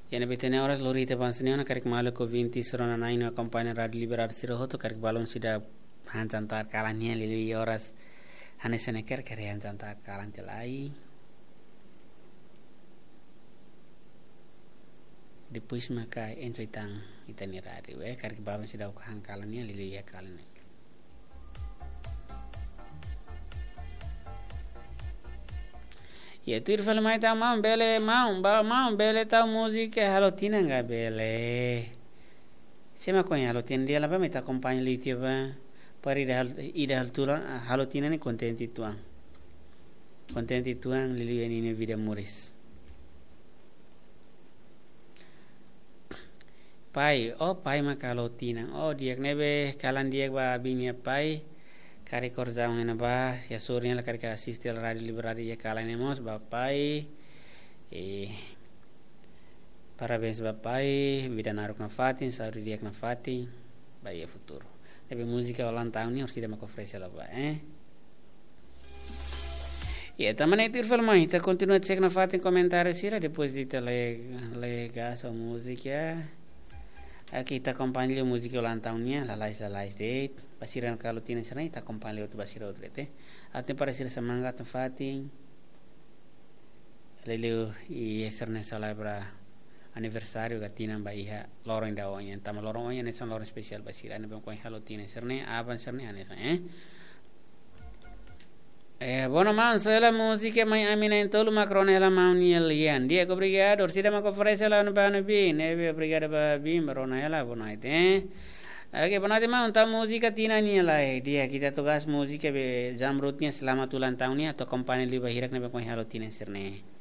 Ya ne betene horas lori te pansneona karik malo ko 20 serona naino kampanye radio liberar siro hoto karik balon sida hancantar kalania lili horas hanesene ker hancantar kalan telai. Depois maka entretang itani radio karik balon sida hang kalania lili ya kalan. Ya tu irfal mai ta mau bele ta musik halo tinanga bele. Sema konya halo tin dia laba meta compagni liti va pari ida hal tula halo tinani contenti tuang. Contenti tuang lili ini video muris. Pai maka halo tinang. Dia nebe kalan dia ba binia pai. Kari korjang ena ba ya surnya la kari asiste al radio liberari ya kalane mos bapai parabéns bapai vida naruk na fatin sauri dia na fatin ba ya futuro tapi música ulang tahun ni harus tidak mau oferecer lah ba ya tamane itu film kita continua cek na fatin comentário sira depois de lega essa música. Aqui kita acompanha a música ulang tahunnya la live date basiran kalau tina sana kita acompanha outro basira outro te até parecer semangat fatin leleu e eserne celebra aniversário gatina baiha lorong dawonya tama lorong onya nesan lorong spesial basira ne bang ko halo tina serne avan serne anesa Buona manso la musica mai eminente lu macrone la mauni lian dia obrigado orsida ma conferenza la bana bin obrigado ba bin barona la bonaite Oke, bonate ma unta musica tina ni la dia kita tugas musika be jamrutnya selamat ulang tahunnya atau kompani li bahirak ne be ko halo tina serne